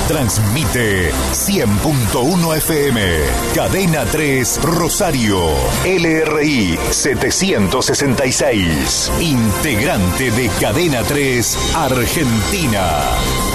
Transmite 100.1 FM. Cadena 3 Rosario. LRI 766. Integrante de Cadena 3 Argentina.